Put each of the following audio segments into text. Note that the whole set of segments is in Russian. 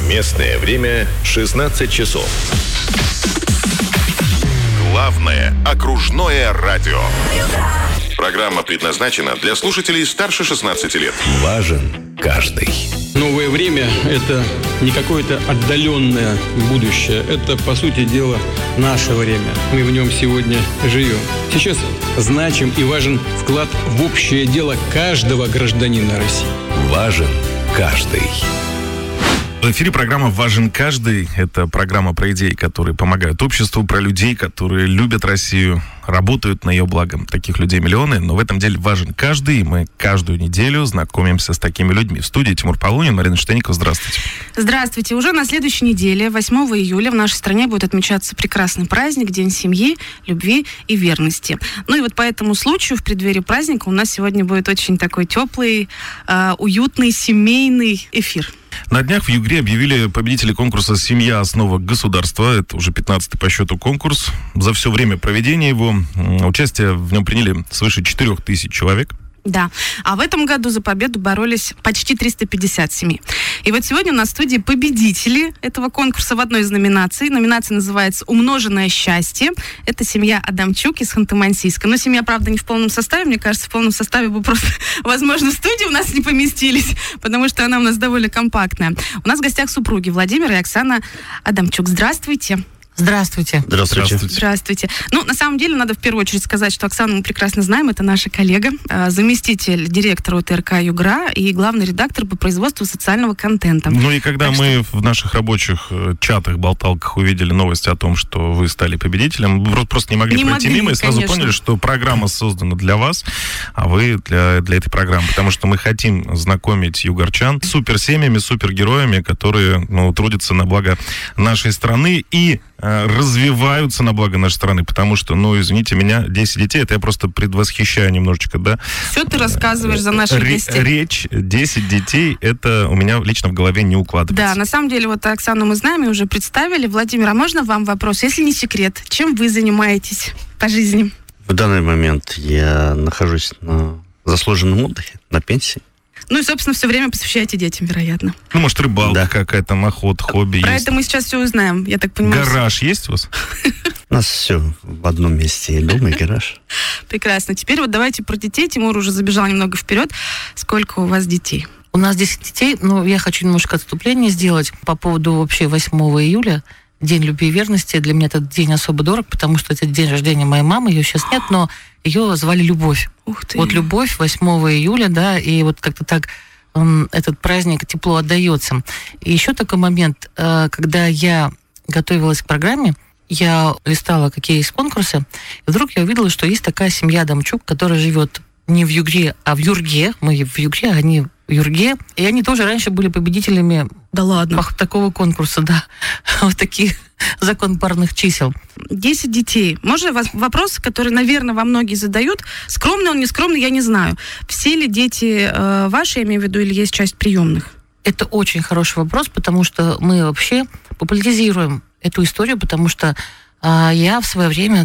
Местное время 16 часов. Главное окружное радио. Программа предназначена для слушателей старше 16 лет. Важен каждый. Новое время – это не какое-то отдаленное будущее. Это, по сути дела, наше время. Мы в нем сегодня живем. Сейчас значим и важен вклад в общее дело каждого гражданина России. Важен каждый. В эфире программа «Важен каждый». Это программа про идеи, которые помогают обществу, про людей, которые любят Россию, работают на ее благо. Таких людей миллионы, но в этом деле важен каждый, и мы каждую неделю знакомимся с такими людьми. В студии Тимур Полунин, Марина Штенникова. Здравствуйте. Здравствуйте. Уже на следующей неделе, 8 июля, в нашей стране будет отмечаться прекрасный праздник, День семьи, любви и верности. Ну и вот по этому случаю, в преддверии праздника, у нас сегодня будет очень такой теплый, уютный, семейный эфир. На днях в Югре объявили победителей конкурса «Семья. Основа государства». Это уже 15-й по счету конкурс. За все время проведения его участие в нем приняли свыше 4000 человек. Да. А в этом году за победу боролись почти 350 семей. И вот сегодня у нас в студии победители этого конкурса в одной из номинаций. Номинация называется «Умноженное счастье». Это семья Адамчук из Ханты-Мансийска. Но семья, правда, не в полном составе. Мне кажется, в полном составе бы просто, возможно, в студии у нас не поместились, потому что она у нас довольно компактная. У нас в гостях супруги Владимир и Оксана Адамчук. Здравствуйте. Здравствуйте. Здравствуйте. Ну, на самом деле, надо в первую очередь сказать, что Оксану мы прекрасно знаем. Это наша коллега, заместитель директора УТРК «Югра» и главный редактор по производству социального контента. Ну и когда мы в наших рабочих чатах, болталках увидели новости о том, что вы стали победителем, просто не могли пройти мимо и сразу поняли, что программа создана для вас, а вы для этой программы. Потому что мы хотим знакомить югорчан с суперсемьями, супергероями, которые трудятся на благо нашей страны и развиваются на благо нашей страны, потому что, извините меня, 10 детей, это я просто предвосхищаю немножечко, да. Все ты рассказываешь за наших гостей. Речь 10 детей, это у меня лично в голове не укладывается. Да, на самом деле, вот Оксану мы знаем и уже представили. Владимир, а можно вам вопрос? Если не секрет, чем вы занимаетесь по жизни? В данный момент я нахожусь на заслуженном отдыхе, на пенсии. Ну и, собственно, все время посвящаете детям, вероятно. Ну, может, рыбалка какая-то, охота, хобби Про есть. это мы сейчас все узнаем, я так понимаю. Гараж есть у вас? У нас все в одном месте, и дом, и гараж. Прекрасно. Теперь вот давайте про детей. Тимур уже забежал немного вперед. Сколько у вас детей? У нас 10 детей, но я хочу немножко отступление сделать по поводу вообще 8 июля. День любви и верности. Для меня этот день особо дорог, потому что это день рождения моей мамы. Ее сейчас нет, но ее звали Любовь. Ух ты. Вот Любовь 8 июля, да, и вот как-то так этот праздник тепло отдается. И еще такой момент, когда я готовилась к программе, я листала, какие есть конкурсы, и вдруг я увидела, что есть такая семья Адамчук, которая живет не в Югре, а в Юрге. Мы в Югре, а они в Юрге. И они тоже раньше были победителями такого конкурса, да. Вот таких закон парных чисел. 10 детей. Можно вопрос, который, наверное, вам многие задают. Скромный он, не скромный, я не знаю. Все ли дети ваши, я имею в виду, или есть часть приемных? Это очень хороший вопрос, потому что мы вообще популяризируем эту историю, потому что я в свое время,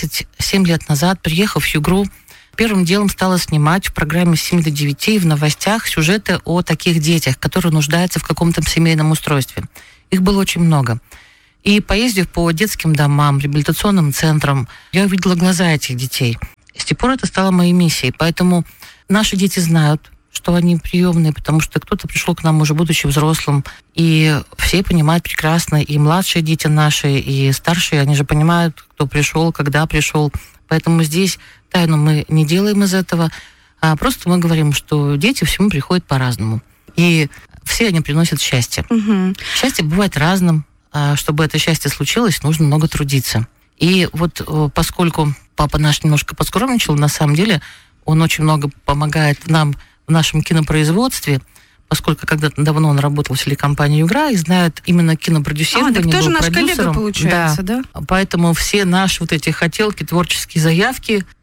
27 лет назад, приехав в Югру, первым делом стала снимать в программе «7 до 9» в новостях сюжеты о таких детях, которые нуждаются в каком-то семейном устройстве. Их было очень много. И поездив по детским домам, реабилитационным центрам, я увидела глаза этих детей. И с тех пор это стало моей миссией. Поэтому наши дети знают, что они приемные, потому что кто-то пришел к нам уже будучи взрослым, и все понимают прекрасно, и младшие дети наши, и старшие, они же понимают, кто пришел, когда пришел. Поэтому здесь тайну мы не делаем из этого, а просто мы говорим, что дети всему приходят по-разному. И все они приносят счастье. Угу. Счастье бывает разным. А чтобы это счастье случилось, нужно много трудиться. И вот поскольку папа наш немножко поскромничал, на самом деле он очень много помогает нам в нашем кинопроизводстве, поскольку когда-то давно он работал в телекомпании «Югра» и знает именно кинопродюсирование. Так тоже был наш продюсером. коллега, получается, да? Поэтому все наши вот эти хотелки, творческие заявки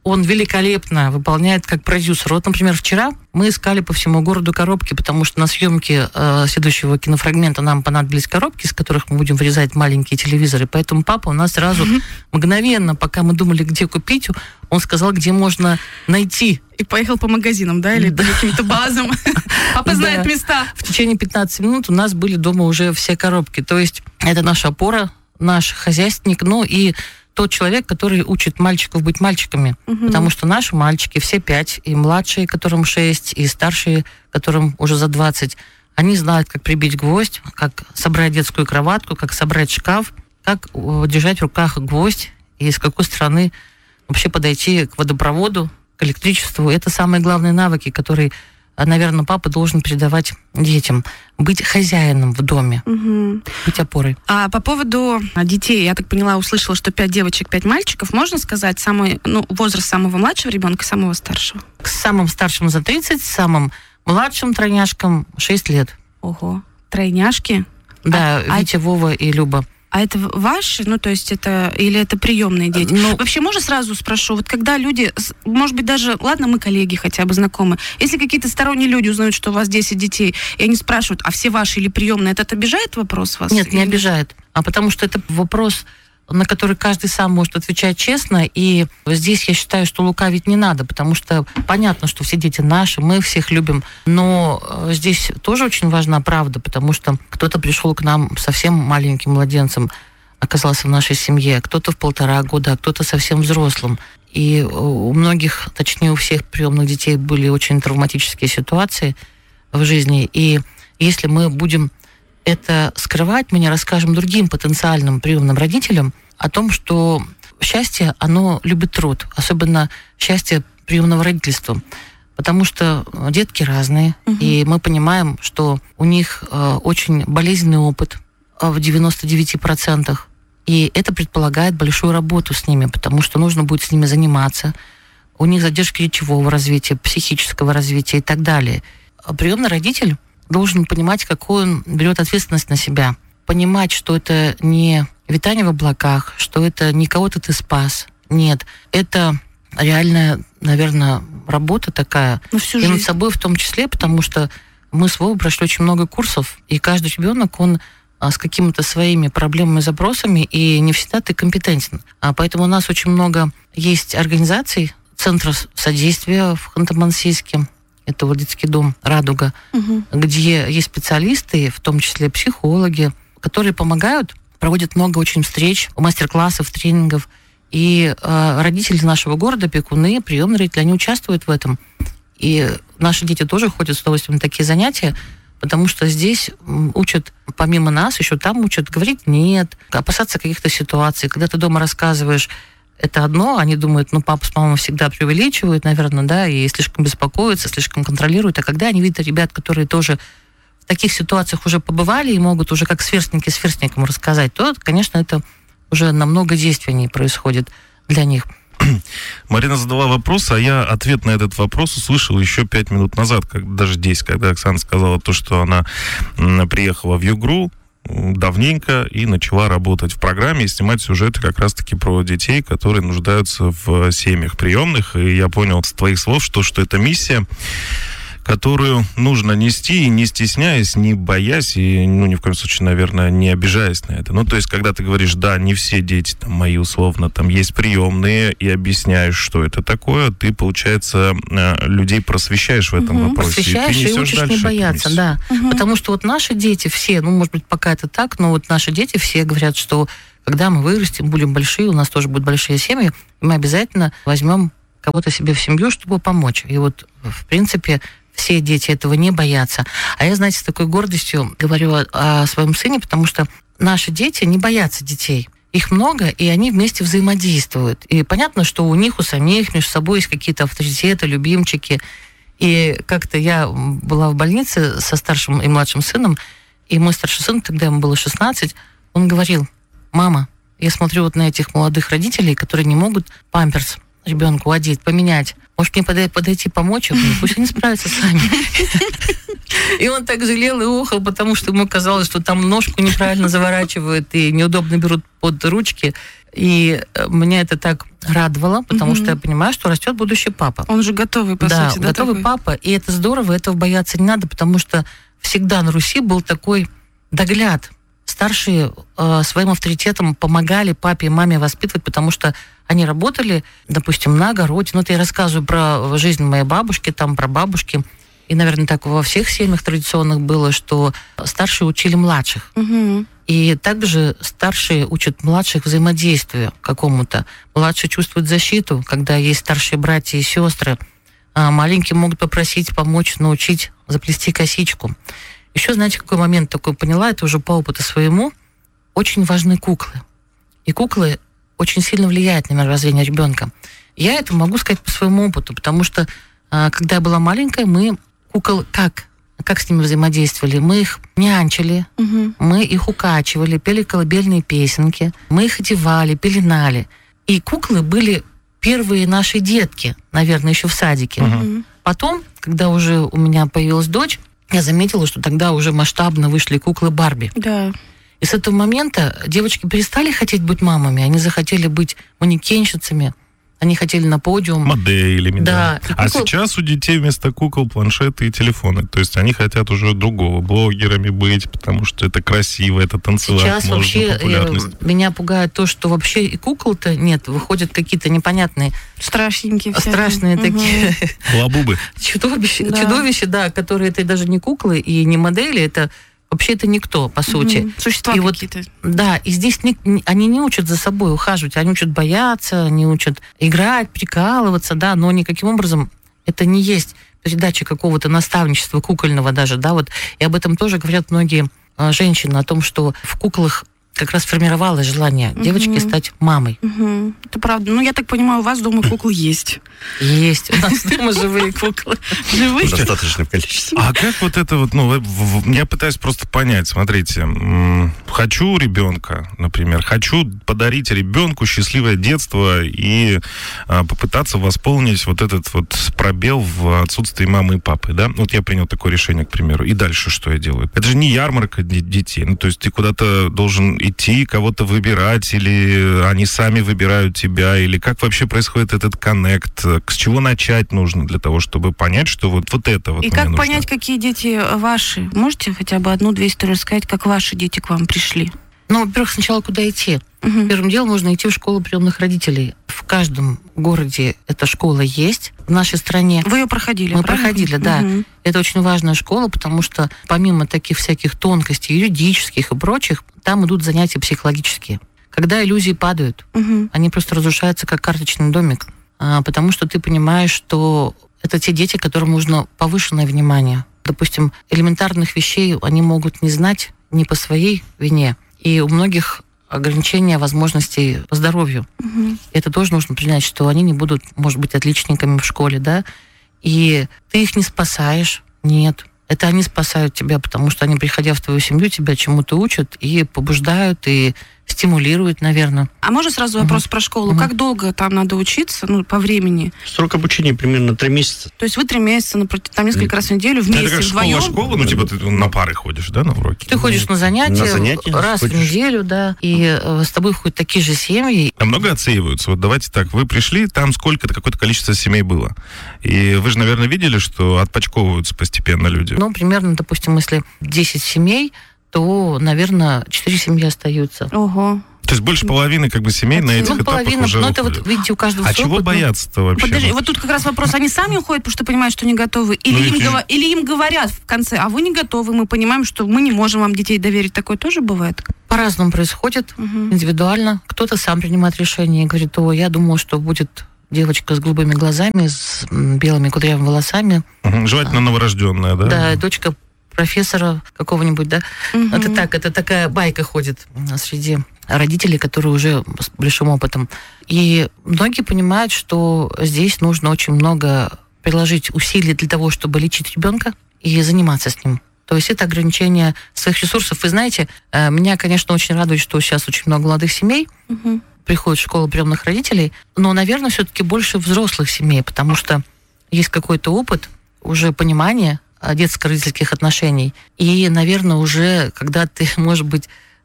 он великолепно выполняет как продюсер. Вот, например, вчера мы искали по всему городу коробки, потому что на съемке следующего кинофрагмента нам понадобились коробки, из которых мы будем вырезать маленькие телевизоры. Поэтому папа у нас сразу мгновенно, пока мы думали, где купить, он сказал, где можно найти. И поехал по магазинам, да, или по каким-то базам. Папа знает места. В течение 15 минут у нас были дома уже все коробки. То есть это наша опора, наш хозяйственник, ну и тот человек, который учит мальчиков быть мальчиками. Потому что наши мальчики, все 5, и младшие, которым 6, и старшие, которым уже за 20, они знают, как прибить гвоздь, как собрать детскую кроватку, как собрать шкаф, как держать в руках гвоздь, и с какой стороны вообще подойти к водопроводу, к электричеству. Это самые главные навыки, которые, наверное, папа должен передавать детям. Быть хозяином в доме, быть опорой. А по поводу детей, я так поняла, услышала, что 5 девочек, 5 мальчиков. Можно сказать возраст самого младшего ребенка, самого старшего? К самым старшим за 30, самым младшим тройняшкам 6 лет. Ого, тройняшки? Да, Витя, Вова и Люба. А это ваши, то есть это, или это приемные дети? Вообще, можно сразу спрошу, вот когда люди, может быть, даже, ладно, мы коллеги хотя бы знакомы, если какие-то сторонние люди узнают, что у вас 10 детей, и они спрашивают, а все ваши или приемные, это обижает вопрос вас? Нет, не обижает. А потому что это вопрос, на который каждый сам может отвечать честно, и здесь я считаю, что лукавить не надо, потому что понятно, что все дети наши, мы всех любим, но здесь тоже очень важна правда, потому что кто-то пришел к нам совсем маленьким младенцем, оказался в нашей семье, кто-то в 1,5 года, а кто-то совсем взрослым. И у многих, точнее у всех приемных детей были очень травматические ситуации в жизни, и если мы будем это скрывать, мы не расскажем другим потенциальным приемным родителям о том, что счастье, оно любит труд, особенно счастье приемного родительства. Потому что детки разные, и мы понимаем, что у них очень болезненный опыт в 99%, и это предполагает большую работу с ними, потому что нужно будет с ними заниматься. У них задержки речевого развития, психического развития и так далее. Приемный родитель должен понимать, какую он берет ответственность на себя. Понимать, что это не витание в облаках, что это не кого-то ты спас. Нет, это реальная, наверное, работа такая. И над собой в том числе, потому что мы с Вовой прошли очень много курсов, и каждый ребенок, он с какими-то своими проблемами, запросами, и не всегда ты компетентен. Поэтому у нас очень много есть организаций, центров содействия в Ханты-Мансийске. Это вот детский дом «Радуга», где есть специалисты, в том числе психологи, которые помогают, проводят много очень встреч, мастер-классов, тренингов. И родители нашего города, опекуны, приемные родители, они участвуют в этом. И наши дети тоже ходят с удовольствием на такие занятия, потому что здесь учат, помимо нас, еще там учат говорить «нет», опасаться каких-то ситуаций. Когда ты дома рассказываешь, это одно, они думают, папа с мамой всегда преувеличивают, наверное, да, и слишком беспокоятся, слишком контролируют. А когда они видят ребят, которые тоже в таких ситуациях уже побывали и могут уже как сверстники сверстникам рассказать, то, конечно, это уже намного действеннее происходит для них. Марина задала вопрос, а я ответ на этот вопрос услышал еще 5 минут назад, даже здесь, когда Оксана сказала то, что она приехала в Югру давненько и начала работать в программе и снимать сюжеты как раз-таки про детей, которые нуждаются в семьях приемных. И я понял с твоих слов, что это миссия, которую нужно нести, и не стесняясь, не боясь, и, ни в коем случае, наверное, не обижаясь на это. То есть, когда ты говоришь, да, не все дети мои, условно, есть приемные, и объясняешь, что это такое, ты, получается, людей просвещаешь в этом вопросе. Просвещаешь и учишь не бояться, да. Потому что наши дети все, может быть, пока это так, но наши дети все говорят, что когда мы вырастем, будем большие, у нас тоже будут большие семьи, и мы обязательно возьмем кого-то себе в семью, чтобы помочь. И в принципе, все дети этого не боятся. А я, знаете, с такой гордостью говорю о своем сыне, потому что наши дети не боятся детей. Их много, и они вместе взаимодействуют. И понятно, что у них, у самих, между собой есть какие-то авторитеты, любимчики. И как-то я была в больнице со старшим и младшим сыном, и мой старший сын, тогда ему было 16, он говорил: «Мама, я смотрю на этих молодых родителей, которые не могут памперс ребенку одеть, поменять. Может, мне подойти помочь? Пусть они справятся сами». И он так жалел и охал, потому что ему казалось, что там ножку неправильно заворачивают и неудобно берут под ручки. И меня это так радовало, потому что я понимаю, что растет будущий папа. Он же готовый, по сути, да? Готовый такой? Папа. И это здорово, этого бояться не надо, потому что всегда на Руси был такой догляд. Старшие своим авторитетом помогали папе и маме воспитывать, потому что они работали, допустим, на огороде. Ну, это я рассказываю про жизнь моей бабушки, там, про бабушки. И, наверное, так во всех семьях традиционных было, что старшие учили младших. Угу. И также старшие учат младших взаимодействию какому-то. Младшие чувствуют защиту, когда есть старшие братья и сестры. А маленькие могут попросить помочь, научить заплести косичку. Еще, знаете, какой момент такой поняла, это уже по опыту своему, очень важны куклы. И куклы очень сильно влияют на мировоззрение ребенка. Я это могу сказать по своему опыту, потому что, когда я была маленькая, мы кукол как с ними взаимодействовали? Мы их нянчили, мы их укачивали, пели колыбельные песенки, мы их одевали, пеленали. И куклы были первые наши детки, наверное, еще в садике. Потом, когда уже у меня появилась дочь, я заметила, что тогда уже масштабно вышли куклы Барби. Да. И с этого момента девочки перестали хотеть быть мамами, они захотели быть манекенщицами, они хотели на подиум. Моделями, да. А сейчас у детей вместо кукол планшеты и телефоны. То есть они хотят уже другого, блогерами быть, потому что это красиво, это танцевать сейчас можно, вообще популярность. Меня пугает то, что вообще и кукол-то нет, выходят какие-то непонятные, страшненькие всякие. Страшные такие лабубы. Чудовища, да, которые это даже не куклы и не модели, это вообще это никто, по сути. Существа и какие-то. Вот, да, и здесь они не учат за собой ухаживать, они учат бояться, они учат играть, прикалываться, да, но никаким образом это не есть передача какого-то наставничества кукольного даже, да, вот. И об этом тоже говорят многие женщины, о том, что в куклах как раз формировалось желание девочки стать мамой. Это правда. Ну, я так понимаю, у вас дома куклы есть. Есть. У нас дома живые куклы. Живые? В достаточном количестве. А как вот это вот, я пытаюсь просто понять, смотрите, хочу ребенка, например, хочу подарить ребенку счастливое детство и попытаться восполнить вот этот вот пробел в отсутствии мамы и папы, да? Вот я принял такое решение, к примеру, и дальше что я делаю? Это же не ярмарка детей, то есть ты куда-то должен идти, кого-то выбирать, или они сами выбирают тебя, или как вообще происходит этот коннект, с чего начать нужно для того, чтобы понять, что вот это вот и мне как нужно. понять, какие дети ваши? Можете хотя бы одну-две истории рассказать, как ваши дети к вам пришли? Ну, во-первых, сначала куда идти? Первым делом нужно идти в школу приемных родителей. В каждом городе эта школа есть. В нашей стране... Вы ее проходили, Мы правильно? проходили, да. Это очень важная школа, потому что помимо таких всяких тонкостей, юридических и прочих, там идут занятия психологические. Когда иллюзии падают, они просто разрушаются, как карточный домик. Потому что ты понимаешь, что это те дети, которым нужно повышенное внимание. Допустим, элементарных вещей они могут не знать не по своей вине. И у многих ограничения возможностей по здоровью. Это тоже нужно принять, что они не будут, может быть, отличниками в школе, да? И ты их не спасаешь. Нет. Это они спасают тебя, потому что они, приходя в твою семью, тебя чему-то учат и побуждают, и стимулируют, наверное. А можно сразу вопрос про школу? Как долго там надо учиться, по времени? Срок обучения примерно 3 месяца. То есть вы 3 месяца, там несколько раз в неделю, Это вместе, как вдвоем? школа, ты на пары ходишь, да, на уроки? Ты ходишь на занятия раз в неделю, да, и с тобой ходят такие же семьи. А много отсеиваются? Вот давайте так, вы пришли, там сколько-то, какое-то количество семей было. И вы же, наверное, видели, что отпочковываются постепенно люди. Ну, примерно, допустим, если 10 семей, то, наверное, 4 семьи остаются. Ого. То есть больше половины семей на этих этапах половина, уже это уходят. вот, видите, у каждого А свой чего опыт, бояться-то вообще? Подожди, вот тут как раз вопрос, они сами уходят, потому что понимают, что не готовы, или им говорят в конце, а вы не готовы, мы понимаем, что мы не можем вам детей доверить. Такое тоже бывает? По-разному происходит, индивидуально. Кто-то сам принимает решение и говорит, я думал, что будет девочка с голубыми глазами, с белыми кудрявыми волосами. Желательно новорожденная, да? Да, дочка профессора какого-нибудь, да. Это такая байка ходит среди родителей, которые уже с большим опытом. И многие понимают, что здесь нужно очень много приложить усилий для того, чтобы лечить ребенка и заниматься с ним. То есть это ограничение своих ресурсов. Вы знаете, меня, конечно, очень радует, что сейчас очень много молодых семей приходят в школу приемных родителей, но, наверное, все-таки больше взрослых семей, потому что есть какой-то опыт, уже понимание детско-родительских отношений. И, наверное, уже, когда ты, может быть,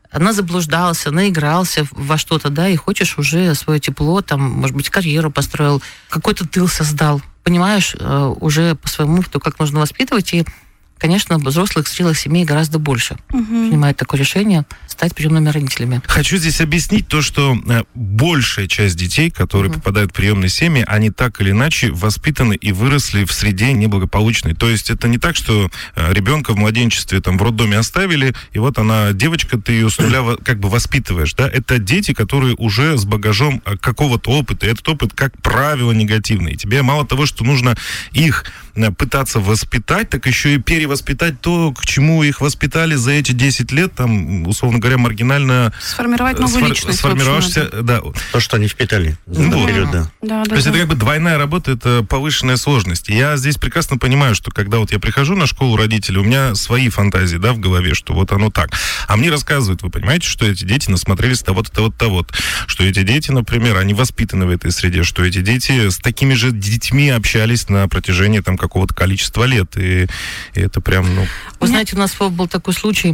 она заблуждался, наигрался во что-то, да, и хочешь уже свое тепло, там, может быть, карьеру построил, какой-то тыл создал, понимаешь уже по своему опыту, как нужно воспитывать, и, конечно, взрослых, зрелых семей гораздо больше принимают такое решение стать приемными родителями. Хочу здесь объяснить то, что большая часть детей, которые попадают в приемные семьи, они так или иначе воспитаны и выросли в среде неблагополучной. То есть это не так, что ребенка в младенчестве там в роддоме оставили, и вот она, девочка, ты ее с нуля как бы воспитываешь, да? Это дети, которые уже с багажом какого-то опыта, и этот опыт, как правило, негативный. И тебе мало того, что нужно их пытаться воспитать, так еще и перевоспитать то, к чему их воспитали за эти 10 лет, там, условно говоря, маргинально... Сформировать новую личность. Сформировавшься, да. То, что они впитали за этот период, да. То есть это как бы двойная работа, это повышенная сложность. И я здесь прекрасно понимаю, что когда вот я прихожу на школу родителей, у меня свои фантазии, да, в голове, что вот оно так. А мне рассказывают, вы понимаете, что эти дети насмотрелись того-то, того-то, того-то. Что эти дети, например, они воспитаны в этой среде, что эти дети с такими же детьми общались на протяжении там какого-то количества лет. И это прям, ну... Вы знаете, у нас был такой случай,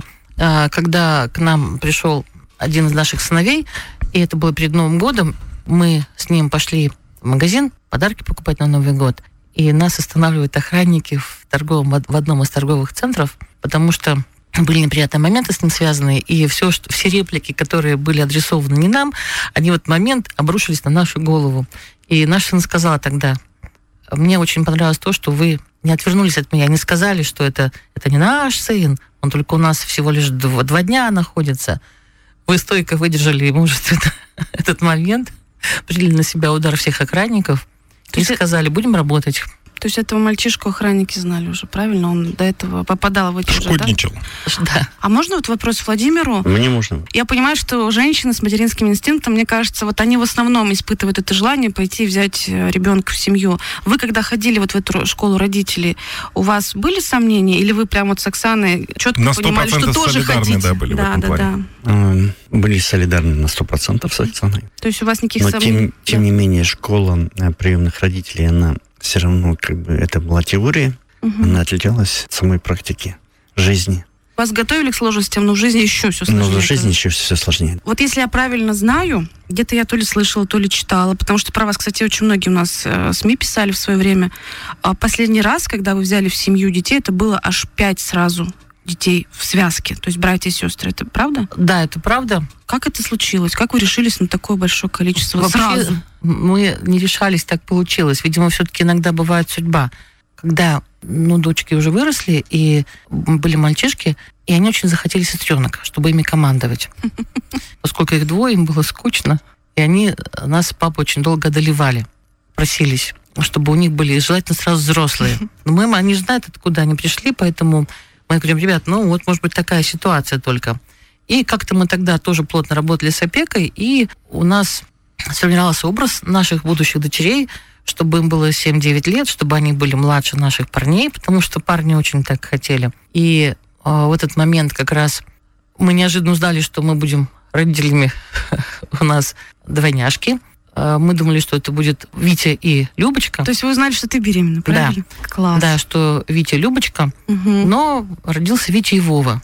когда к нам пришел один из наших сыновей, и это было перед Новым годом, мы с ним пошли в магазин подарки покупать на Новый год, и нас останавливают охранники в одном из торговых центров, потому что были неприятные моменты с ним связаны, и все реплики, которые были адресованы не нам, они в этот момент обрушились на нашу голову. И наш сын сказал тогда: мне очень понравилось то, что вы не отвернулись от меня, не сказали, что это не наш сын, он только у нас всего лишь 2 дня находится. Вы стойко выдержали и мужественно этот момент, приняли на себя удар всех охранников и сказали: будем работать. То есть этого мальчишку охранники знали уже, правильно? Он до этого попадал в эти уже, да? Да. А можно вот вопрос Владимиру? Мне можно. Я понимаю, что женщины с материнским инстинктом, мне кажется, вот они в основном испытывают это желание пойти взять ребенка в семью. Вы, когда ходили вот в эту школу родителей, у вас были сомнения? Или вы прямо вот с Оксаной четко понимали, что тоже хотите? Да, были в этом плане. Были солидарны на 100% с Оксаной. То есть у вас никаких Но сомнений? тем не менее, школа приемных родителей, она все равно, как бы, это была теория, она отличалась от самой практики жизни. Вас готовили к сложностям, но в жизни еще все сложнее. Но в жизни еще все сложнее. Вот если я правильно знаю, где-то я то ли слышала, то ли читала, потому что про вас, кстати, очень многие у нас СМИ писали в свое время. Последний раз, когда вы взяли в семью детей, это было аж 5 сразу детей в связке, то есть братья и сестры. Это правда? Да, это правда. Как это случилось? Как вы решились на такое большое количество Вообще, сразу? Мы не решались, так получилось. Видимо, все-таки иногда бывает судьба. Когда, дочки уже выросли, и были мальчишки, и они очень захотели сестренок, чтобы ими командовать. Поскольку их 2, им было скучно, и они нас с папой очень долго одолевали, просились, чтобы у них были желательно сразу взрослые. Но они же знают, откуда они пришли, поэтому мы говорим: ребят, может быть такая ситуация только. И как-то мы тогда тоже плотно работали с опекой, и у нас сформировался образ наших будущих дочерей, чтобы им было 7-9 лет, чтобы они были младше наших парней, потому что парни очень так хотели. И в этот момент как раз мы неожиданно узнали, что мы будем родителями у нас двойняшки. Мы думали, что это будет Витя и Любочка. То есть вы узнали, что ты беременна, правильно? Да. Класс. Да, что Витя и Любочка, но родился Витя и Вова.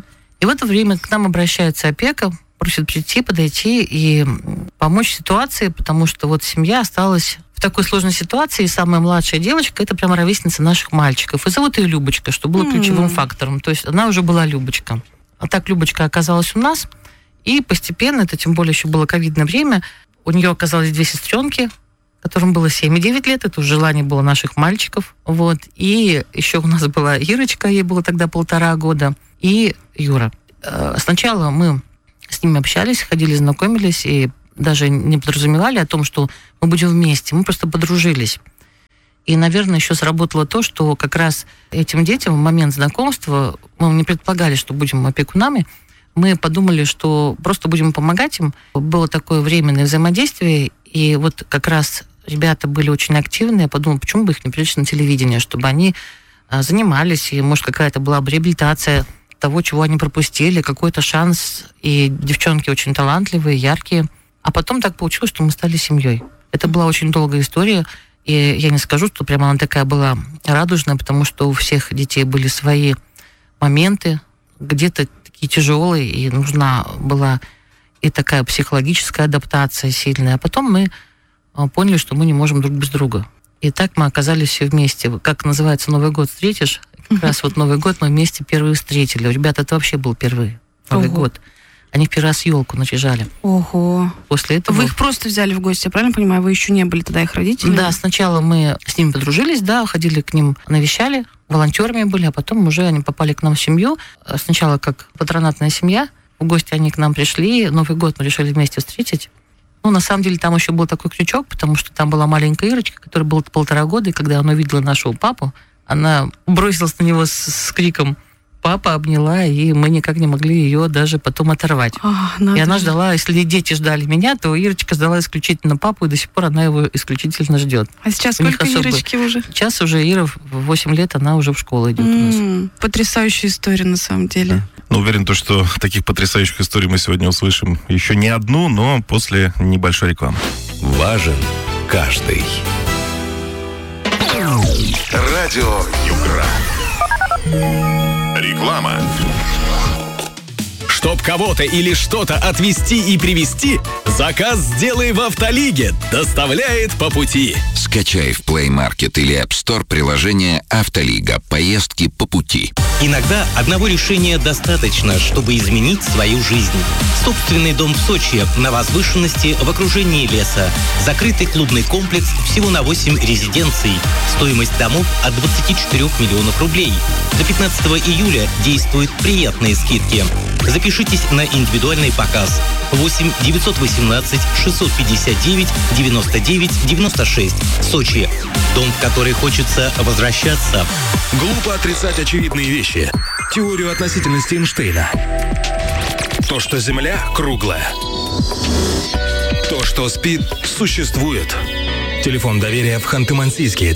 И в это время к нам обращается опека, просит прийти, подойти и помочь ситуации, потому что вот семья осталась в такой сложной ситуации, и самая младшая девочка — это прямо ровесница наших мальчиков. И зовут ее Любочка, что было ключевым фактором. То есть она уже была Любочка. А так Любочка оказалась у нас, и постепенно, это тем более еще было ковидное время, у нее оказалось 2 сестренки, которым было 7 и 9 лет. Это уже желание было наших мальчиков. Вот. И еще у нас была Ирочка, ей было тогда 1,5 года, и Юра. Сначала мы с ними общались, ходили, знакомились, и даже не подразумевали о том, что мы будем вместе. Мы просто подружились. И, наверное, еще сработало то, что как раз этим детям в момент знакомства мы не предполагали, что будем опекунами. Мы подумали, что просто будем помогать им. Было такое временное взаимодействие, и вот как раз ребята были очень активны. Я подумала, почему бы их не привлечь на телевидение, чтобы они занимались, и, может, какая-то была бы реабилитация того, чего они пропустили, какой-то шанс. И девчонки очень талантливые, яркие. А потом так получилось, что мы стали семьей. Это была очень долгая история, и я не скажу, что прямо она такая была радужная, потому что у всех детей были свои моменты, где-то такие тяжелые, и нужна была и такая психологическая адаптация сильная. А потом мы поняли, что мы не можем друг без друга. И так мы оказались все вместе. Как называется «Новый год встретишь», как раз вот Новый год мы вместе первые встретили. У ребят это вообще был первый Новый год. Они в первый раз елку наряжали. Ого. После этого... Вы их просто взяли в гости, я правильно понимаю? Вы еще не были тогда их родителями? Да, сначала мы с ними подружились, да, ходили к ним, навещали, волонтерами были, а потом уже они попали к нам в семью. Сначала как патронатная семья. В гости они к нам пришли. Новый год мы решили вместе встретить. Ну, на самом деле, там еще был такой крючок, потому что там была маленькая Ирочка, которой было 1,5 года, и когда она увидела нашего папу, она бросилась на него с криком «папа», обняла, и мы никак не могли ее даже потом оторвать. И она ждала, если дети ждали меня, то Ирочка ждала исключительно папу, и до сих пор она его исключительно ждет. А сейчас сколько Ирочки уже? Сейчас уже Ира в 8 лет, она уже в школу идет у нас. Потрясающая история, на самом деле. Ну, уверен, что таких потрясающих историй мы сегодня услышим еще не одну, но после небольшой рекламы. Важен каждый. Радио Югра. Реклама. Чтоб кого-то или что-то отвезти и привезти, заказ сделай в Автолиге. Доставляет по пути. Скачай в Play Market или App Store приложение «Автолига». Поездки по пути. Иногда одного решения достаточно, чтобы изменить свою жизнь. Собственный дом в Сочи на возвышенности в окружении леса. Закрытый клубный комплекс всего на 8 резиденций. Стоимость домов от 24 миллионов рублей. До 15 июля действуют приятные скидки. Запишитесь на индивидуальный показ. 8 918 659 99 96. Сочи. Дом, в который хочется возвращаться. Глупо отрицать очевидные вещи. Теорию относительности Эйнштейна. То, что Земля круглая. То, что спит, существует. Телефон доверия в Ханты-Мансийске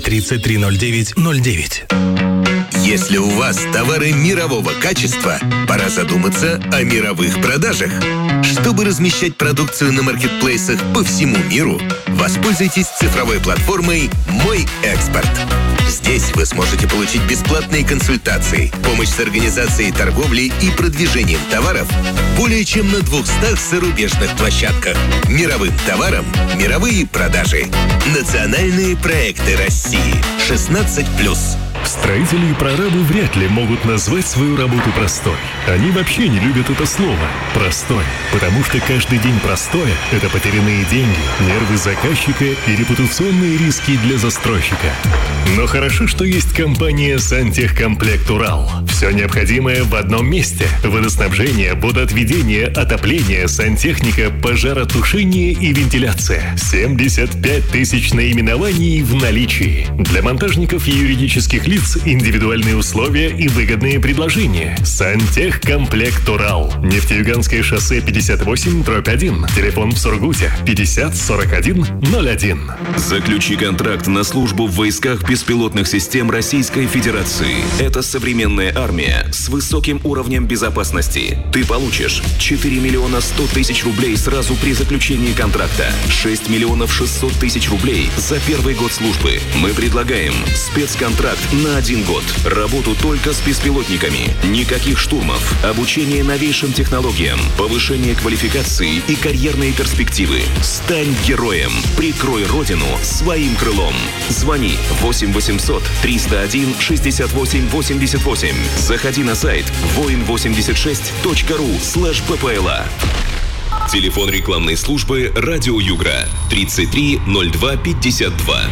330909. Если у вас товары мирового качества, пора задуматься о мировых продажах. Чтобы размещать продукцию на маркетплейсах по всему миру, воспользуйтесь цифровой платформой «Мой экспорт». Здесь вы сможете получить бесплатные консультации, помощь с организацией торговли и продвижением товаров более чем на 200 зарубежных площадках. Мировым товарам мировые продажи. Национальные проекты России. 16+. Строители и прорабы вряд ли могут назвать свою работу простой. Они вообще не любят это слово «простой», потому что каждый день простое – это потерянные деньги, нервы заказчика и репутационные риски для застройщика. Но хорошо, что есть компания «Сантехкомплект Урал». Все необходимое в одном месте – водоснабжение, водоотведение, отопление, сантехника, пожаротушение и вентиляция. 75 тысяч наименований в наличии. Для монтажников и юридических лиц индивидуальные условия и выгодные предложения. Сантехкомплект Урал. Нефтеюганское шоссе 58/1. Телефон в Сургуте 50 41 01. Заключи контракт на службу в войсках беспилотных систем Российской Федерации. Это современная армия с высоким уровнем безопасности. Ты получишь 4 миллиона 100 тысяч рублей сразу при заключении контракта. 6 миллионов 600 тысяч рублей за первый год службы. Мы предлагаем спецконтракт на 1 год. Работу только с беспилотниками. Никаких штурмов. Обучение новейшим технологиям. Повышение квалификации и карьерные перспективы. Стань героем. Прикрой родину своим крылом. Звони 8 800 301 68 88. Заходи на сайт voin86.ru/ppla. Телефон рекламной службы «Радио Югра» 33 02 52.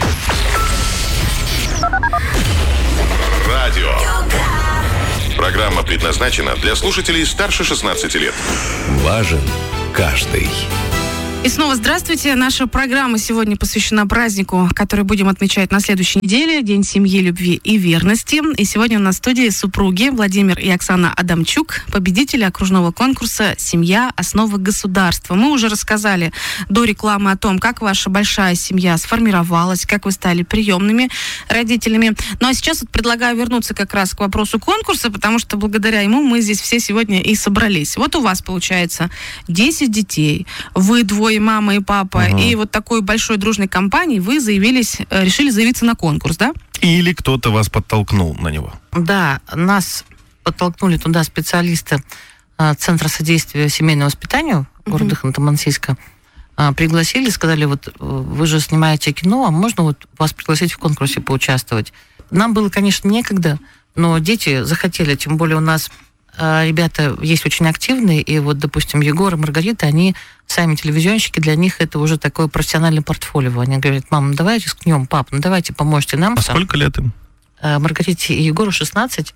Радио. Программа предназначена для слушателей старше 16 лет. Важен каждый. И снова здравствуйте. Наша программа сегодня посвящена празднику, который будем отмечать на следующей неделе. День семьи, любви и верности. И сегодня у нас в студии супруги Владимир и Оксана Адамчук, победители окружного конкурса «Семья. Основа государства». Мы уже рассказали до рекламы о том, как ваша большая семья сформировалась, как вы стали приемными родителями. Ну а сейчас вот предлагаю вернуться как раз к вопросу конкурса, потому что благодаря ему мы здесь все сегодня и собрались. Вот у вас получается 10 детей, вы двое, мама и папа, и вот такой большой дружной компанией вы решили заявиться на конкурс, да? Или кто-то вас подтолкнул на него? Да, нас подтолкнули туда специалисты Центра содействия семейному воспитанию города Ханты-Мансийска, пригласили, сказали, вот вы же снимаете кино, а можно вот вас пригласить в конкурсе поучаствовать? Нам было, конечно, некогда, но дети захотели, тем более у нас ребята есть очень активные, и вот, допустим, Егор и Маргарита, они сами телевизионщики, для них это уже такое профессиональное портфолио. Они говорят: мам, давайте рискнем, пап, ну давайте поможете нам. А сколько лет им? Маргарите и Егору 16,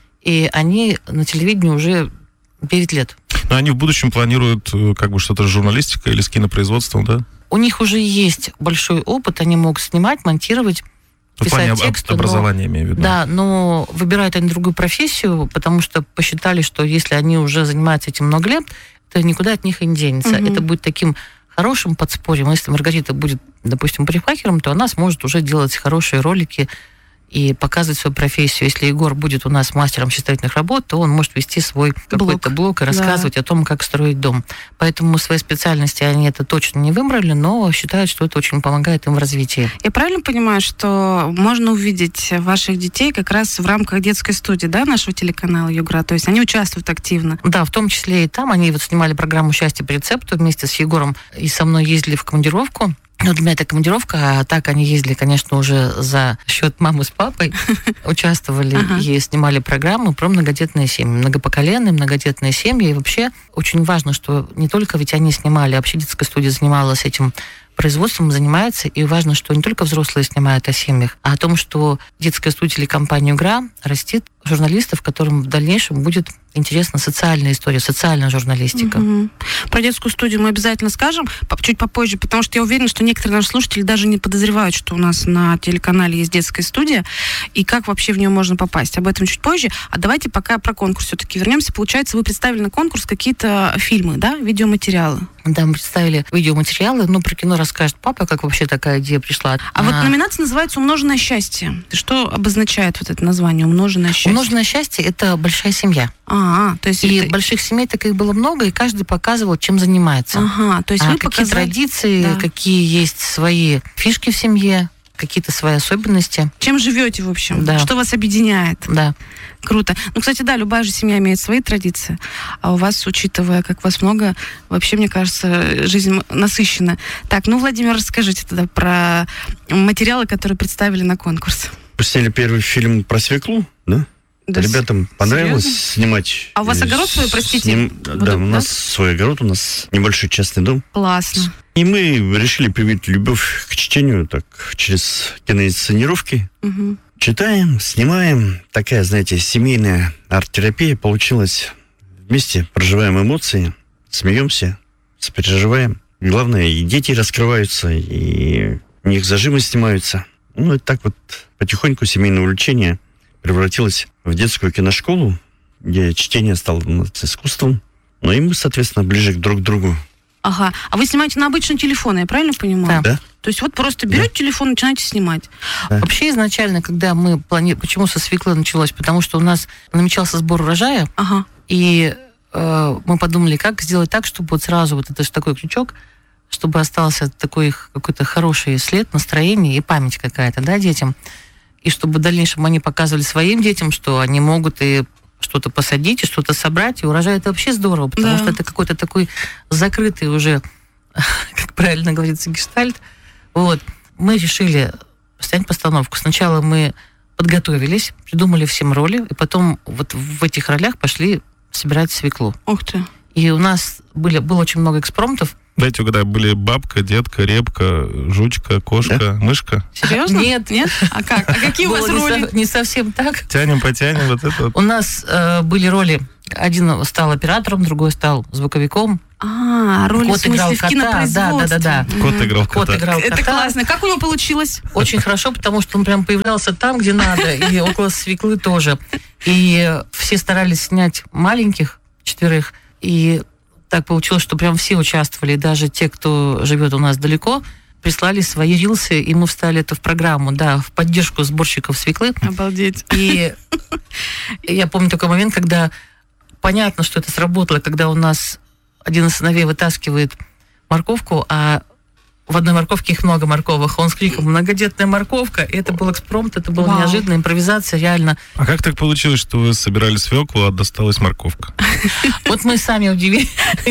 и они на телевидении уже 9 лет. Но они в будущем планируют как бы что-то с журналистикой или с кинопроизводством, да? У них уже есть большой опыт, они могут снимать, монтировать, писать тексты. Образование, имею в виду. Да, но выбирают они другую профессию, потому что посчитали, что если они уже занимаются этим много лет, то никуда от них и не денется. Это будет таким хорошим подспорьем. Если Маргарита будет, допустим, парикмахером, то она сможет уже делать хорошие ролики и показывать свою профессию. Если Егор будет у нас мастером считательных работ, то он может вести свой какой-то блог и рассказывать о том, как строить дом. Поэтому свои специальности они это точно не выбрали, но считают, что это очень помогает им в развитии. Я правильно понимаю, что можно увидеть ваших детей как раз в рамках детской студии, да, нашего телеканала Югра? То есть они участвуют активно? Да, в том числе и там. Они вот снимали программу «Счастье по рецепту» вместе с Егором и со мной ездили в командировку. Ну, для меня это командировка, а так они ездили, конечно, уже за счет мамы с папой, участвовали и снимали программы про многодетные семьи, многопоколенные, многодетные семьи. И вообще очень важно, что не только ведь они снимали, а вообще детская студия занималась этим производством, занимается, и важно, что не только взрослые снимают о семьях, а о том, что детская студия или компания «Игра» растит журналистов, которым в дальнейшем будет интересна социальная история, социальная журналистика. Про детскую студию мы обязательно скажем чуть попозже, потому что я уверена, что некоторые наши слушатели даже не подозревают, что у нас на телеканале есть детская студия, и как вообще в нее можно попасть. Об этом чуть позже. А давайте пока про конкурс все-таки вернемся. Получается, вы представили на конкурс какие-то фильмы, да, видеоматериалы? Да, мы представили видеоматериалы, но про кино расскажет папа, как вообще такая идея пришла. Вот номинация называется «Умноженное счастье». Что обозначает вот это название «Умноженное счастье»? Умноженное счастье – это большая семья. То есть и больших семей таких было много, и каждый показывал, чем занимается. То есть вы какие традиции, какие есть свои фишки в семье, какие-то свои особенности. Чем живете, в общем? Да. Что вас объединяет? Да. Круто. Ну, кстати, да, любая же семья имеет свои традиции, а у вас, учитывая, как вас много, вообще, мне кажется, жизнь насыщена. Так, ну, Владимир, расскажите тогда про материалы, которые представили на конкурс. Вы сняли первый фильм про свеклу, да? Ребятам понравилось снимать. А у вас огород свой, простите? Да, у нас свой огород, у нас небольшой частный дом. Классно. И мы решили привить любовь к чтению так через киноинсценировки. Читаем, снимаем. Такая, знаете, семейная арт-терапия получилась. Вместе проживаем эмоции, смеемся, сопереживаем. Главное, и дети раскрываются, и у них зажимы снимаются. Ну, и так вот потихоньку семейное увлечение превратилось в детскую киношколу, где чтение стало искусством. Ну и мы, соответственно, ближе друг к другу. Ага. А вы снимаете на обычный телефон, я правильно понимаю? Да. То есть вот просто берете телефон, начинаете снимать. Да. Вообще изначально, когда мы планировали... Почему со свеклы началось? Потому что у нас намечался сбор урожая, и мы подумали, как сделать так, чтобы вот сразу вот это же такой крючок, чтобы остался такой какой-то хороший след, настроение и память какая-то, да, детям. И чтобы в дальнейшем они показывали своим детям, что они могут и что-то посадить, и что-то собрать. И урожай — это вообще здорово, потому что это какой-то такой закрытый уже, как правильно говорится, гештальт. Вот. Мы решили снять постановку. Сначала мы подготовились, придумали всем роли, и потом вот в этих ролях пошли собирать свеклу. Ух ты. И у нас было очень много экспромтов. Дайте угадаю, были бабка, детка, репка, жучка, кошка, мышка? Серьезно? Нет. А как? А какие у вас роли? Не совсем так. Тянем, потянем, вот это вот. У нас были роли. Один стал оператором, другой стал звуковиком. Роли Кот в смысле играл в кота. кинопроизводстве. Да. Кот играл кота. Это классно. Как у него получилось? Очень хорошо, потому что он прям появлялся там, где надо, и около свеклы тоже. И все старались снять маленьких, 4, и так получилось, что прям все участвовали, даже те, кто живет у нас далеко, прислали свои рилсы, и мы вставили это в программу, да, в поддержку сборщиков свеклы. Обалдеть. И я помню такой момент, когда понятно, что это сработало, когда у нас один из сыновей вытаскивает морковку, а в одной морковке их много морковок. Он с криком «многодетная морковка». И это был экспромт, это была неожиданная импровизация, реально. А как так получилось, что вы собирали свеклу, а досталась морковка? Вот мы сами удивились.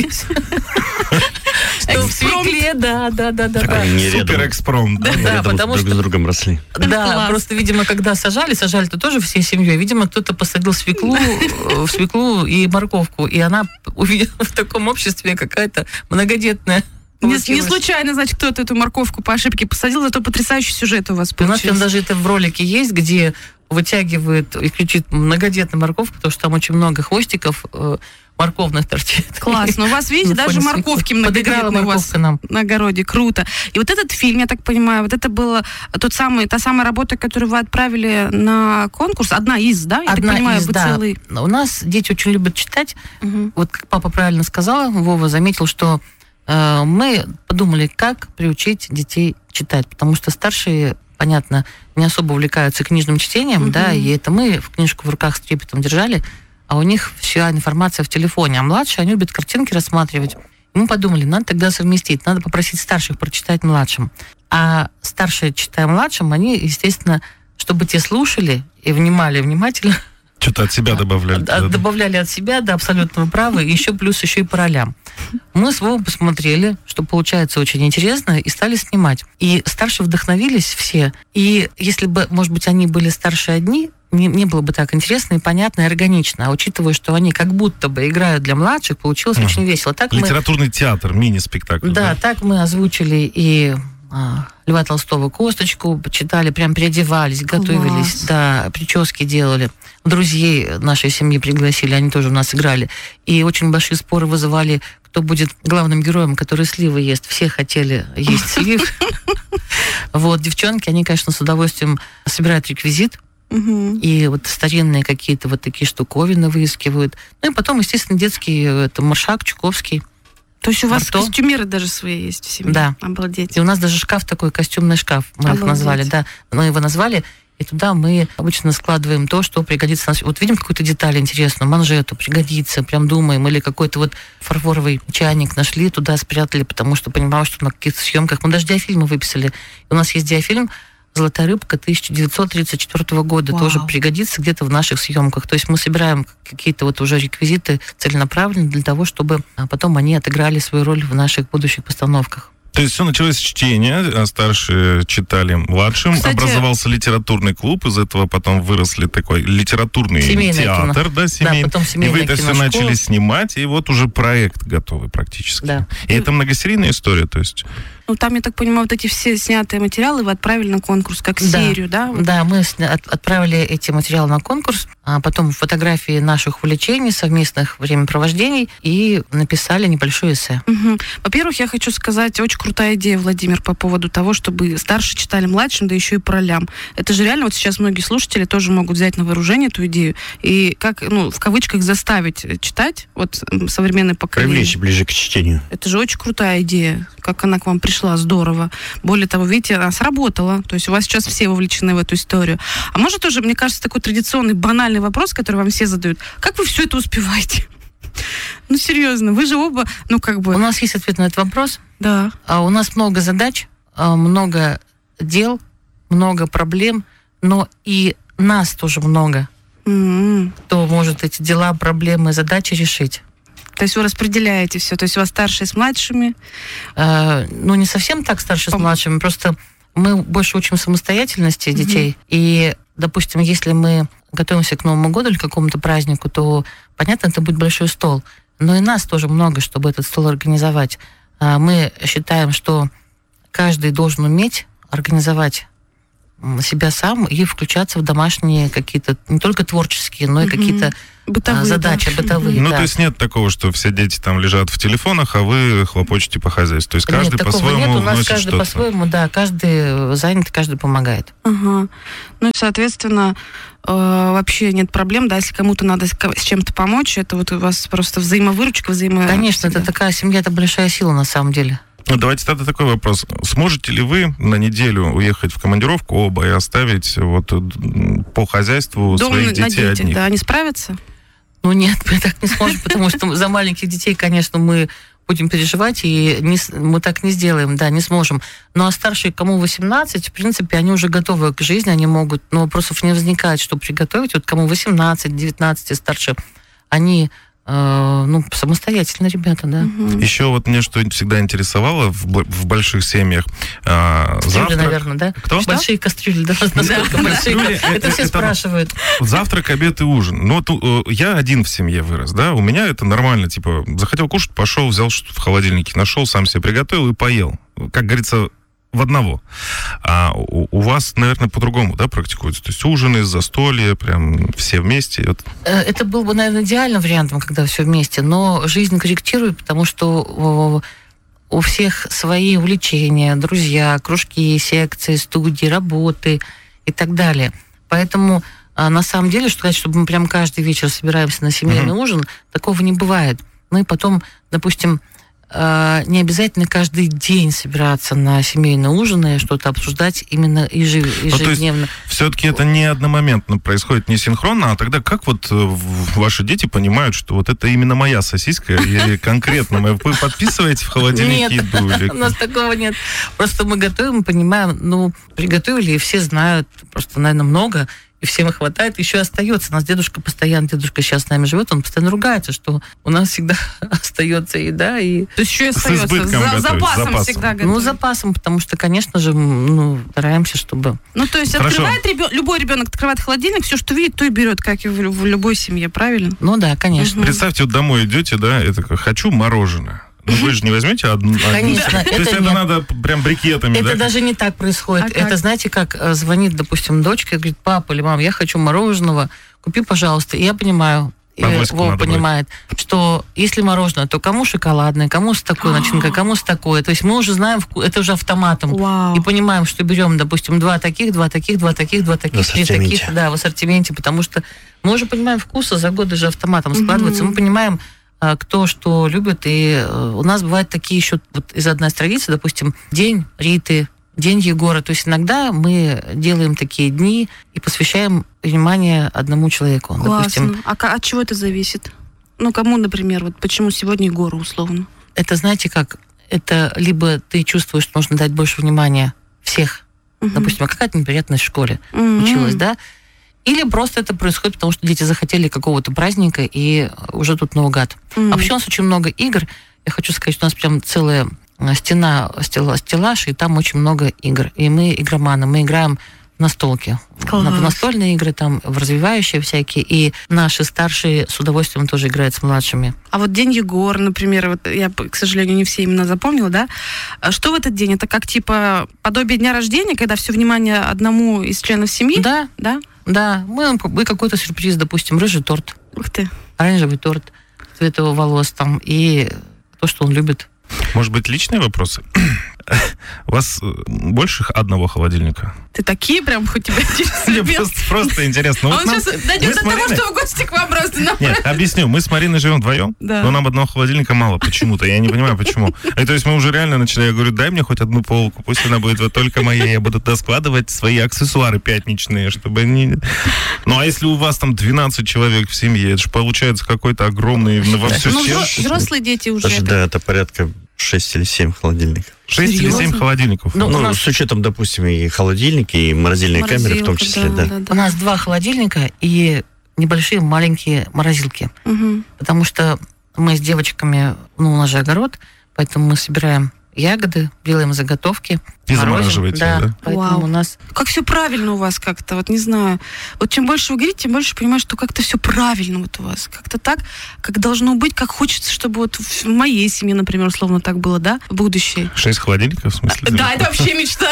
Что в свекле, да. Супер экспромт. Да, потому что друг с другом росли. Да, просто, видимо, когда сажали-то тоже всей семьей. Видимо, кто-то посадил свеклу и морковку, и она увидела в таком обществе какая-то многодетная. Не случайно, значит, кто-то эту морковку по ошибке посадил, зато потрясающий сюжет у вас получился. У нас там даже это в ролике есть, где вытягивает и кричит многодетная морковка, потому что там очень много хвостиков морковных торчит. Классно. У вас, видите, даже морковки многодетные у вас на огороде. Круто. И вот этот фильм, я так понимаю, вот это была та самая работа, которую вы отправили на конкурс. Одна из, да? Я так понимаю, целый. У нас дети очень любят читать. Вот как папа правильно сказала, Вова заметил, что мы подумали, как приучить детей читать, потому что старшие, понятно, не особо увлекаются книжным чтением, да, и это мы в книжку в руках с трепетом держали, а у них вся информация в телефоне, а младшие, они любят картинки рассматривать. И мы подумали, надо тогда совместить, надо попросить старших прочитать младшим. А старшие, читая младшим, они, естественно, чтобы те слушали и внимали внимательно, что-то от себя добавляли. Добавляли от себя, да, абсолютно правы, еще плюс еще и по ролям. Мы с Вовой посмотрели, что получается очень интересно, и стали снимать. И старшие вдохновились все. И если бы, может быть, они были старше одни, не было бы так интересно и понятно, и органично. А учитывая, что они как будто бы играют для младших, получилось очень весело. Так литературный театр, мини-спектакль. Да, так мы озвучили и Льва Толстого «Косточку», почитали, прям переодевались, готовились, да, прически делали. Друзей нашей семьи пригласили, они тоже у нас играли. И очень большие споры вызывали, кто будет главным героем, который сливы ест. Все хотели есть слив. Вот, девчонки, они, конечно, с удовольствием собирают реквизит. И вот старинные какие-то вот такие штуковины выискивают. Ну и потом, естественно, детский, это маршак, Чуковский. То есть у вас костюмеры даже свои есть в семье? Да. Обалдеть. И у нас даже шкаф такой, костюмный шкаф, мы их назвали, да. Мы его назвали, и туда мы обычно складываем то, что пригодится. Вот видим какую-то деталь интересную, манжету, пригодится, прям думаем, или какой-то вот фарфоровый чайник нашли, туда спрятали, потому что понимаем, что на каких-то съемках, мы даже диафильмы выписали. И у нас есть диафильм «Золотая рыбка» 1934 года. Тоже пригодится где-то в наших съемках. То есть мы собираем какие-то вот уже реквизиты целенаправленно для того, чтобы потом они отыграли свою роль в наших будущих постановках. То есть все началось с чтения, а старшие читали младшим, кстати, образовался литературный клуб, из этого потом выросли такой литературный театр, да, семейный. Да, потом и вы это все начали снимать, и вот уже проект готовый практически. Да. И это многосерийная история, то есть... Ну, там, я так понимаю, вот эти все снятые материалы вы отправили на конкурс, как серию, да? Да, мы отправили эти материалы на конкурс, а потом фотографии наших увлечений, совместных времяпровождений, и написали небольшое эссе. Во-первых, я хочу сказать, очень крутая идея, Владимир, по поводу того, чтобы старшие читали младшим, да еще и по ролям. Это же реально, вот сейчас многие слушатели тоже могут взять на вооружение эту идею и, как, ну, в кавычках, заставить читать, вот, современное поколение. Привлечь ближе к чтению. Это же очень крутая идея, как она к вам пришла. Здорово. Более того, видите, она сработала. То есть у вас сейчас все вовлечены в эту историю. А может тоже, мне кажется, такой традиционный банальный вопрос, который вам все задают. Как вы все это успеваете? Ну, серьезно, вы же оба, ну, как бы... У нас есть ответ на этот вопрос. Да. У нас много задач, много дел, много проблем, но и нас тоже много. Кто может эти дела, проблемы, задачи решить. То есть вы распределяете все, то есть у вас старшие с младшими? Ну, не совсем так старшие с младшими, просто мы больше учим самостоятельности детей. И, допустим, если мы готовимся к Новому году или к какому-то празднику, то, понятно, это будет большой стол. Но и нас тоже много, чтобы этот стол организовать. Мы считаем, что каждый должен уметь организовать себя сам и включаться в домашние какие-то, не только творческие, но и какие-то бытовые задачи, бытовые. Ну, то есть нет такого, что все дети там лежат в телефонах, а вы хлопочете по хозяйству. То есть каждый по-своему нет, у нас вносит каждый что-то. по-своему, да, каждый занят, каждый помогает. Ну и, соответственно, вообще нет проблем, да, если кому-то надо с чем-то помочь, это вот у вас просто взаимовыручка, Конечно, это такая семья, это большая сила на самом деле. Ну, давайте тогда такой вопрос. Сможете ли вы на неделю уехать в командировку оба и оставить вот по хозяйству своих детей одних? Да, они справятся? Ну нет, мы так не сможем, потому что за маленьких детей, конечно, мы будем переживать, и мы так не сделаем, да, не сможем. Ну, а старшие, кому 18, в принципе, они уже готовы к жизни, они могут, но вопросов не возникает, что приготовить. Вот кому 18, 19 и старше, они... самостоятельно ребята, да. Еще вот мне что всегда интересовало в больших семьях. Кастрюли, наверное, да? Кто? Большие кастрюли, да? Насколько большие? Это все спрашивают. Завтрак, обед и ужин. Ну, вот я один в семье вырос, да? У меня это нормально, типа, захотел кушать, пошел, взял что-то в холодильнике, нашел, сам себе приготовил и поел. Как говорится, в одного. А у вас, наверное, по-другому, да, практикуется? То есть ужины, застолья, прям все вместе? Вот. Это был бы, наверное, идеальным вариантом, когда все вместе, но жизнь корректирует, потому что у всех свои увлечения, друзья, кружки, секции, студии, работы и так далее. Поэтому, на самом деле, что сказать, чтобы мы прям каждый вечер собираемся на семейный ужин, такого не бывает. Мы потом, допустим, не обязательно каждый день собираться на семейные ужины, что-то обсуждать именно ежедневно. Все-таки это не одномоментно происходит, не синхронно, а тогда как вот ваши дети понимают, что вот это именно моя сосиска, или конкретно вы подписываете в холодильнике еду? Нет, у нас такого нет. Просто мы готовим, понимаем, приготовили, и все знают, просто, наверное, много, и всем их хватает, еще остается. У нас дедушка сейчас с нами живет, он постоянно ругается, что у нас всегда остается еда. И... То есть еще и остается, запасом всегда готовим. Ну, запасом, потому что, конечно же, стараемся, чтобы... Ну, то есть открывает любой ребенок открывает холодильник, все, что видит, то и берет, как и в любой семье, правильно? Ну да, конечно. Представьте, вот домой идете, да, и такое, хочу мороженое. Ну, вы же не возьмете одну? Конечно. То есть это надо прям брикетами, это даже не так происходит. Это, знаете, как звонит, допустим, дочка и говорит, папа или мама, я хочу мороженого, купи, пожалуйста. И я понимаю, Вова понимает, что если мороженое, то кому шоколадное, кому с такой начинкой, кому с такой. То есть мы уже знаем, это уже автоматом. Вау. И понимаем, что берем, допустим, два таких, 3 таких, да, в ассортименте, потому что мы уже понимаем вкусы, за год даже автоматом складывается. Мы понимаем, кто что любит, и у нас бывают такие еще, вот из одной из традиций, допустим, День Риты, День Егора, то есть иногда мы делаем такие дни и посвящаем внимание одному человеку. Классно. Допустим. А от чего это зависит? Ну, кому, например, вот почему сегодня Егору, условно? Это, знаете как, это либо ты чувствуешь, что нужно дать больше внимания всех, допустим, какая-то неприятность в школе училась, да, или просто это происходит, потому что дети захотели какого-то праздника, и уже тут наугад. А вообще у нас очень много игр. Я хочу сказать, что у нас прям целая стеллаж, и там очень много игр. И мы игроманы, мы играем в настолки. В настольные игры, там, в развивающие всякие. И наши старшие с удовольствием тоже играют с младшими. А вот День Егора, например, вот я, к сожалению, не все имена запомнила, да? Что в этот день? Это как, типа, подобие дня рождения, когда все внимание одному из членов семьи? Да. Да? Да, мы какой-то сюрприз, допустим, рыжий торт. Ух ты. Оранжевый торт, цвет его волос там, и то, что он любит. Может быть, личные вопросы? У вас больше одного холодильника? Ты такие прям, хоть тебя интересует. Просто интересно. Он сейчас дойдет до того, что в гости к вам просто направить. Нет, объясню. Мы с Мариной живем вдвоем, но нам одного холодильника мало почему-то. Я не понимаю, почему. И то есть мы уже реально начали, я говорю, дай мне хоть одну полку, пусть она будет вот только моя, я буду туда складывать свои аксессуары пятничные, чтобы они... Ну, а если у вас там 12 человек в семье, это же получается какой-то огромный во всю стену. Ну, взрослые дети уже. Да, это порядка 6 или 7 холодильников. 6 или 7 холодильников? Ну, с учетом, допустим, и холодильники, и морозильные камеры в том числе, да. У нас 2 холодильника и небольшие маленькие морозилки. Потому что мы с девочками, у нас же огород, поэтому мы собираем ягоды, делаем заготовки. И замораживаете, да? Вау. У нас... Как все правильно у вас как-то, вот не знаю. Вот чем больше вы говорите, тем больше понимаю, что как-то все правильно вот у вас. Как-то так, как должно быть, как хочется, чтобы вот в моей семье, например, условно так было, да, в будущее. 6 холодильников, в смысле? Да, это вообще мечта.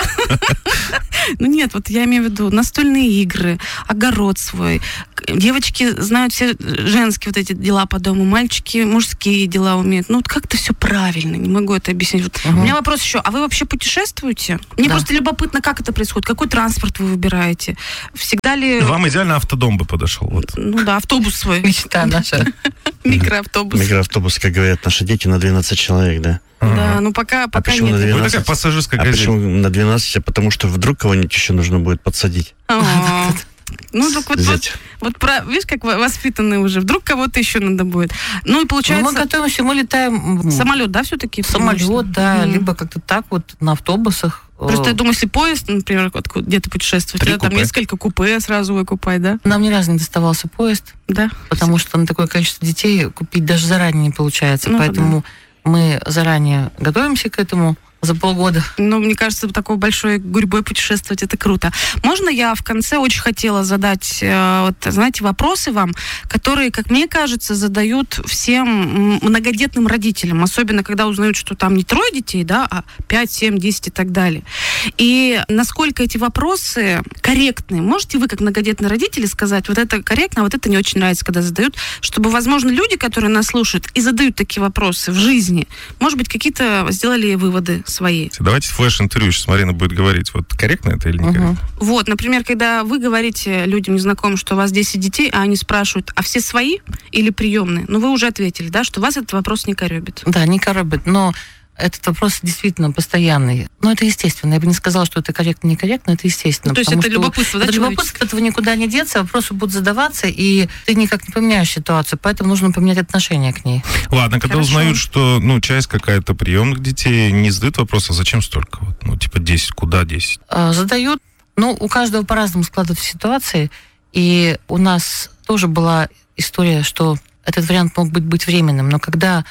Ну нет, вот я имею в виду настольные игры, огород свой. Девочки знают все женские вот эти дела по дому, мальчики мужские дела умеют. Ну вот как-то все правильно, не могу это объяснить. Вот у меня вопрос еще, а вы вообще путешествуете? Мне просто любопытно, как это происходит, какой транспорт вы выбираете? Всегда ли... Вам идеально автодом бы подошел. Вот. Ну да, автобус свой. Мечта наша. Микроавтобус. Микроавтобус, как говорят наши дети, на 12 человек, да. Да, ну пока почему нет. На 12? Ну, такая пассажирская газель. Почему на 12? Потому что вдруг кого-нибудь еще нужно будет подсадить. Ну, так вот, видишь, как воспитанные уже. Вдруг кого-то еще надо будет. Ну, и получается... Мы готовимся, мы летаем... Самолет, да, все-таки? Самолет, да, либо как-то так вот на автобусах. Просто я думаю, если поезд, например, где-то путешествовать, тогда там несколько купе сразу выкупать, да? Нам ни разу не доставался поезд, да, потому что на такое количество детей купить даже заранее не получается. Поэтому мы заранее готовимся к этому. За полгода. Ну, мне кажется, такой большой гурьбой путешествовать, это круто. Можно я в конце очень хотела задать, знаете, вопросы вам, которые, как мне кажется, задают всем многодетным родителям, особенно когда узнают, что там не 3 детей, да, а 5, 7, 10 и так далее. И насколько эти вопросы корректны? Можете вы, как многодетные родители, сказать, вот это корректно, а вот это не очень нравится, когда задают, чтобы, возможно, люди, которые нас слушают и задают такие вопросы в жизни, может быть, какие-то сделали выводы свои. Давайте флеш-интервью сейчас Марина будет говорить, вот корректно это или некорректно? Вот, например, когда вы говорите людям незнакомым, что у вас 10 детей, а они спрашивают, а все свои или приемные? Ну, вы уже ответили, да, что вас этот вопрос не коробит. Да, не коробит, но этот вопрос действительно постоянный. Но это естественно. Я бы не сказала, что это корректно, некорректно, это естественно. Ну, то есть это любопытство, да, это любопытство, от этого никуда не деться, вопросы будут задаваться, и ты никак не поменяешь ситуацию, поэтому нужно поменять отношение к ней. Ладно, когда узнают, что, часть какая-то приемных детей не задают вопрос, а зачем столько? 10, куда 10? Задают. У каждого по-разному складываются ситуации, и у нас тоже была история, что этот вариант мог быть временным, но когда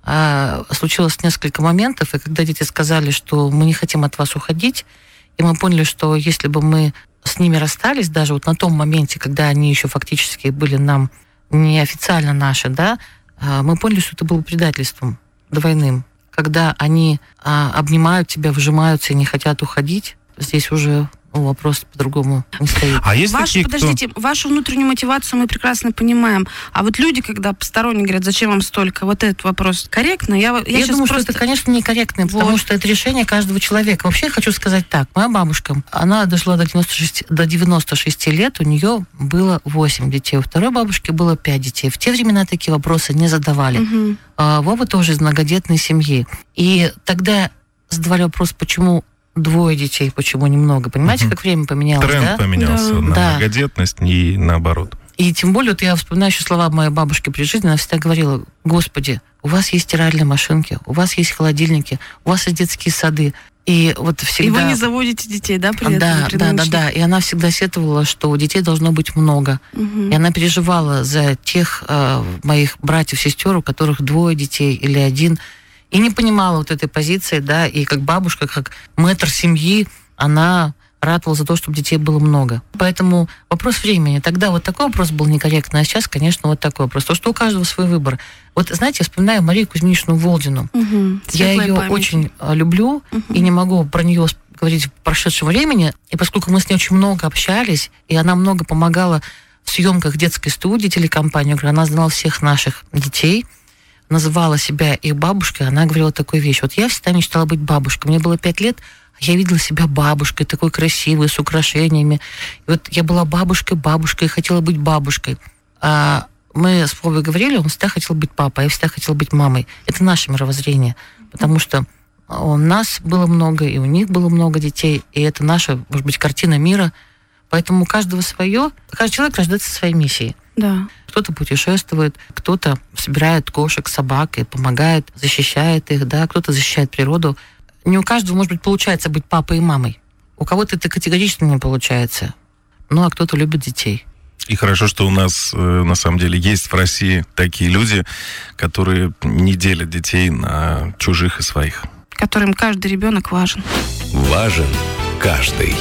случилось несколько моментов, и когда дети сказали, что мы не хотим от вас уходить, и мы поняли, что если бы мы с ними расстались, даже вот на том моменте, когда они еще фактически были нам неофициально наши, да, мы поняли, что это было предательством двойным. Когда они обнимают тебя, выжимаются и не хотят уходить, здесь уже вопрос по-другому не стоит. А есть подождите, вашу внутреннюю мотивацию мы прекрасно понимаем. А вот люди, когда посторонние говорят, зачем вам столько, вот этот вопрос корректно? Я думаю, что это, конечно, некорректно, потому что это решение каждого человека. Вообще, я хочу сказать так. Моя бабушка, она дошла до 96 лет, у нее было 8 детей. У второй бабушки было 5 детей. В те времена такие вопросы не задавали. Угу. Вова тоже из многодетной семьи. И тогда задавали вопрос, почему 2 детей, почему немного. Понимаете, как время поменялось, Тренд поменялся на многодетность и наоборот. И тем более, я вспоминаю еще слова моей бабушки при жизни, она всегда говорила: Господи, у вас есть стиральные машинки, у вас есть холодильники, у вас есть детские сады. И вот всегда... И вы не заводите детей, да, при этом? Да. И она всегда сетовала, что детей должно быть много. Угу. И она переживала за тех моих братьев, сестер, у которых 2 детей или 1. И не понимала вот этой позиции, да, и как бабушка, как мэтр семьи, она ратовала за то, чтобы детей было много. Поэтому вопрос времени. Тогда вот такой вопрос был некорректный, а сейчас, конечно, вот такой вопрос. То, что у каждого свой выбор. Вот, знаете, я вспоминаю Марию Кузьминичну Волдину. Угу. Я ее очень люблю и не могу про нее говорить в прошедшем времени. И поскольку мы с ней очень много общались, и она много помогала в съемках детской студии, телекомпании, она знала всех наших детей, называла себя их бабушкой, она говорила такую вещь. Вот я всегда мечтала быть бабушкой. Мне было 5 лет, а я видела себя бабушкой, такой красивой, с украшениями. И вот я была бабушкой, и хотела быть бабушкой. А мы с Вовой говорили, он всегда хотел быть папой, а я всегда хотела быть мамой. Это наше мировоззрение. Потому что у нас было много, и у них было много детей, и это наша, может быть, картина мира. Поэтому у каждого свое. Каждый человек рождается своей миссией. Да. Кто-то путешествует, кто-то собирает кошек, собак и помогает, защищает их, да, кто-то защищает природу. Не у каждого, может быть, получается быть папой и мамой. У кого-то это категорично не получается. Ну, а кто-то любит детей. И хорошо, что у нас, на самом деле, есть в России такие люди, которые не делят детей на чужих и своих. Которым каждый ребенок важен. Важен каждый.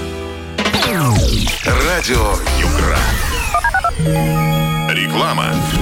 Радио Югра. Реклама.